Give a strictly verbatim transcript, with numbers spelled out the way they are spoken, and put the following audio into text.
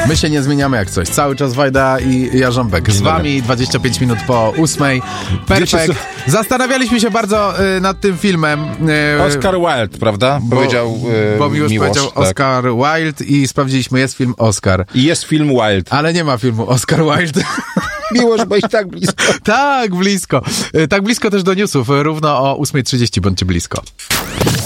My się nie zmieniamy jak coś. Cały czas Wajda i Jarząbek. Z wami dwadzieścia pięć minut po ósmej. Perfekt. Zastanawialiśmy się bardzo y, nad tym filmem. Y, Oscar Wilde, prawda? Bo, powiedział y, Bo Miłosz, Miłosz powiedział tak. Oscar Wilde i sprawdziliśmy, jest film Oscar. I jest film Wilde. Ale nie ma filmu Oscar Wilde. Miłosz, byłeś tak blisko. Tak, blisko. Tak blisko też do newsów. Równo o ósmej trzydzieści bądźcie blisko.